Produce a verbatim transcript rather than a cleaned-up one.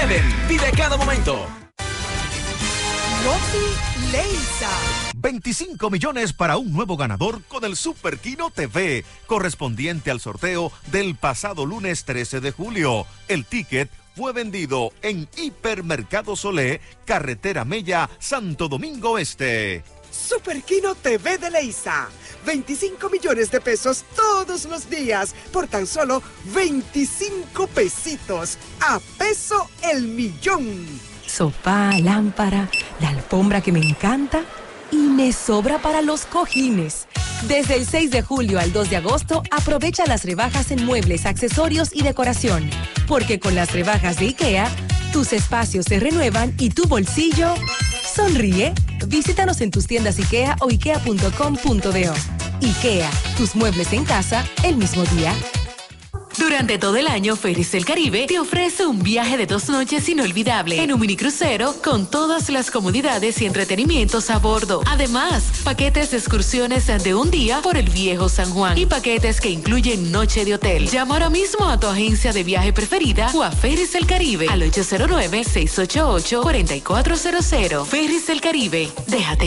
pueden. Vive cada momento. Loki Leisa. veinticinco millones para un nuevo ganador con el Super Kino T V, correspondiente al sorteo del pasado lunes trece de julio. El ticket fue vendido en Hipermercado Solé, Carretera Mella, Santo Domingo Este. Super Kino T V de Leisa. veinticinco millones de pesos todos los días por tan solo veinticinco pesitos. A peso el millón. Sofá, lámpara, la alfombra que me encanta y me sobra para los cojines. Desde el seis de julio al dos de agosto, aprovecha las rebajas en muebles, accesorios y decoración. Porque con las rebajas de IKEA, tus espacios se renuevan y tu bolsillo sonríe. Visítanos en tus tiendas IKEA o ikea punto com punto do. IKEA, tus muebles en casa el mismo día. Durante todo el año, Ferries del Caribe te ofrece un viaje de dos noches inolvidable en un minicrucero con todas las comodidades y entretenimientos a bordo. Además, paquetes de excursiones de un día por el Viejo San Juan y paquetes que incluyen noche de hotel. Llama ahora mismo a tu agencia de viaje preferida o a Ferries del Caribe al ocho cero nueve, seis ocho ocho, cuatro cuatro cero cero. Ferries del Caribe, déjate